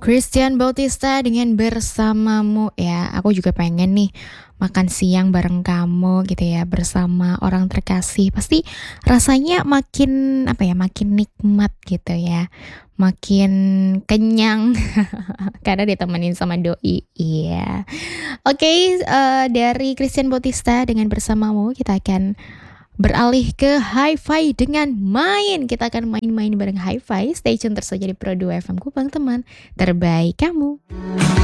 Christian Bautista dengan Bersamamu ya. Aku juga pengen nih makan siang bareng kamu gitu ya, bersama orang terkasih. Pasti rasanya makin apa ya, makin nikmat gitu ya. Makin kenyang karena ditemenin sama doi. Iya. Oke, dari Christian Bautista dengan Bersamamu kita akan beralih ke Hi-Fi dengan main. Kita akan main-main bareng Hi-Fi. Stay tune terus aja di Pro 2 FM Kupang teman terbaik kamu.